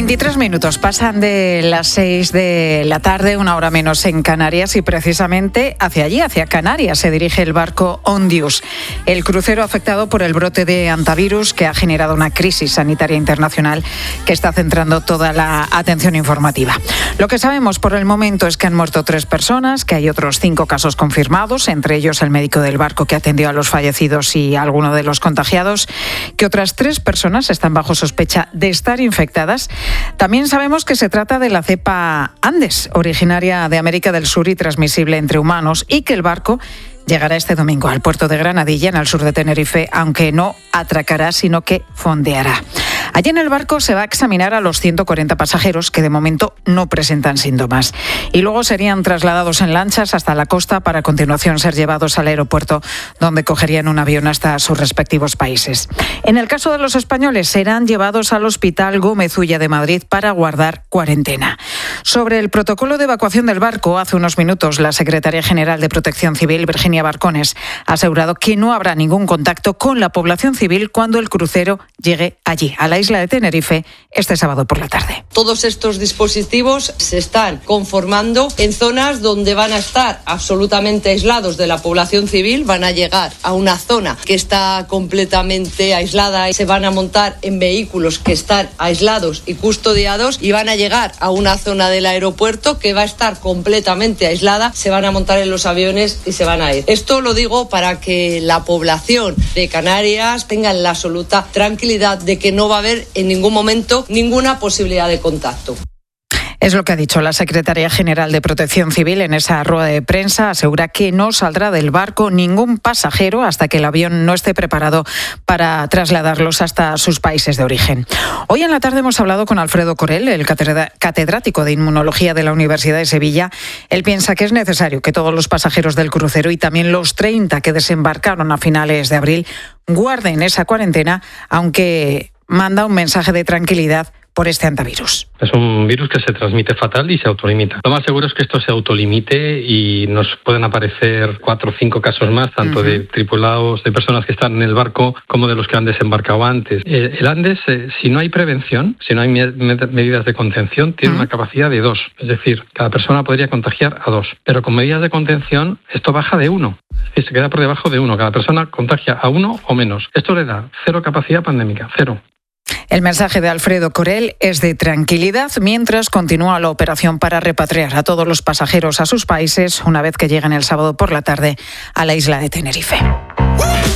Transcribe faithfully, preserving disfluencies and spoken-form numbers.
veintitrés minutos pasan de las seis de la tarde, una hora menos en Canarias, y precisamente hacia allí, hacia Canarias, se dirige el barco Ondius, el crucero afectado por el brote de hantavirus que ha generado una crisis sanitaria internacional que está centrando toda la atención informativa. Lo que sabemos por el momento es que han muerto tres personas, que hay otros cinco casos confirmados, entre ellos el médico del barco que atendió a los fallecidos y alguno de los contagiados, que otras tres personas están bajo sospecha de estar infectadas. También sabemos que se trata de la cepa Andes, originaria de América del Sur y transmisible entre humanos, y que el barco llegará este domingo al puerto de Granadilla, en el sur de Tenerife, aunque no atracará, sino que fondeará. Allí en el barco se va a examinar a los ciento cuarenta pasajeros que de momento no presentan síntomas. Y luego serían trasladados en lanchas hasta la costa para a continuación ser llevados al aeropuerto, donde cogerían un avión hasta sus respectivos países. En el caso de los españoles, serán llevados al Hospital Gómez Ulla de Madrid para guardar cuarentena. Sobre el protocolo de evacuación del barco, hace unos minutos la secretaria general de Protección Civil, Virginia Barcones, ha asegurado que no habrá ningún contacto con la población civil cuando el crucero llegue allí, a la isla de Tenerife, este sábado por la tarde. Todos estos dispositivos se están conformando en zonas donde van a estar absolutamente aislados de la población civil, van a llegar a una zona que está completamente aislada y se van a montar en vehículos que están aislados y custodiados y van a llegar a una zona del aeropuerto que va a estar completamente aislada, se van a montar en los aviones y se van a ir. Esto lo digo para que la población de Canarias tenga la absoluta tranquilidad de que no va a haber en ningún momento ninguna posibilidad de contacto. Es lo que ha dicho la secretaria general de Protección Civil en esa rueda de prensa. Asegura que no saldrá del barco ningún pasajero hasta que el avión no esté preparado para trasladarlos hasta sus países de origen. Hoy en la tarde hemos hablado con Alfredo Corel, el catedrático de Inmunología de la Universidad de Sevilla. Él piensa que es necesario que todos los pasajeros del crucero y también los treinta que desembarcaron a finales de abril guarden esa cuarentena, aunque manda un mensaje de tranquilidad por este hantavirus. Es un virus que se transmite fatal y se autolimita. Lo más seguro es que esto se autolimite y nos pueden aparecer cuatro o cinco casos más, tanto uh-huh. de tripulados, de personas que están en el barco, como de los que han desembarcado antes. Eh, el Andes, eh, si no hay prevención, si no hay me- med- medidas de contención, tiene uh-huh. una capacidad de dos. Es decir, cada persona podría contagiar a dos. Pero con medidas de contención, esto baja de uno. Es decir, se queda por debajo de uno. Cada persona contagia a uno o menos. Esto le da cero capacidad pandémica, cero. El mensaje de Alfredo Corel es de tranquilidad mientras continúa la operación para repatriar a todos los pasajeros a sus países una vez que lleguen el sábado por la tarde a la isla de Tenerife.